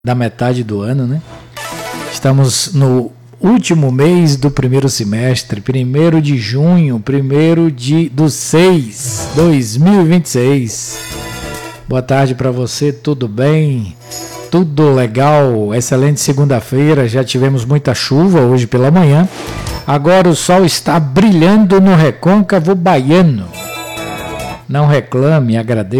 da metade do ano, né? Estamos no último mês do primeiro semestre, 1º de junho, 1º do 6, 2026. Boa tarde para você, tudo bem? Tudo legal, excelente segunda-feira, já tivemos muita chuva hoje pela manhã. Agora o sol está brilhando no recôncavo baiano. Não reclame, agradeça.